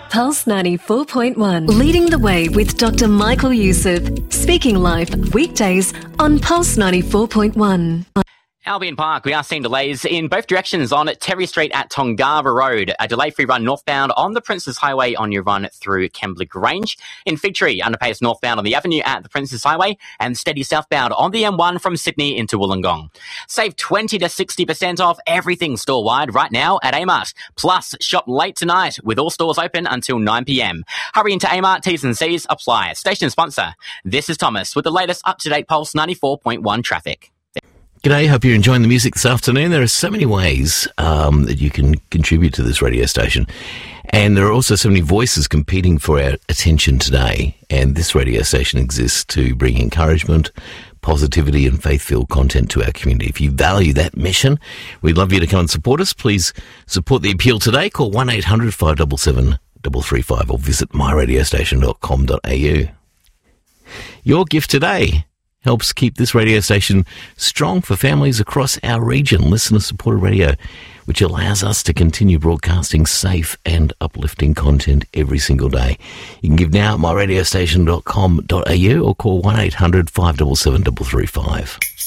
Pulse 94.1, leading the way with Dr. Michael Youssef, speaking live weekdays on Pulse 94.1. Albion Park, we are seeing delays in both directions on Terry Street at Tongava Road. A delay-free run northbound on the Princes Highway on your run through Kembla Grange. In Fig Tree, underpass northbound on the avenue at the Princes Highway and steady southbound on the M1 from Sydney into Wollongong. Save 20 to 60% off everything store-wide right now at Amart. Plus, shop late tonight with all stores open until 9 p.m. Hurry into Amart, T's and C's apply. Station sponsor. This is Thomas with the latest up-to-date Pulse 94.1 traffic. G'day, hope you're enjoying the music this afternoon. There are so many ways that you can contribute to this radio station. And there are also so many voices competing for our attention today. And this radio station exists to bring encouragement, positivity and faith-filled content to our community. If you value that mission, we'd love you to come and support us. Please support the appeal today. Call 1-800-577-335 or visit myradiostation.com.au. Your gift today helps keep this radio station strong for families across our region. Listener-supported radio, which allows us to continue broadcasting safe and uplifting content every single day. You can give now at myradiostation.com.au or call 1-800-577-335.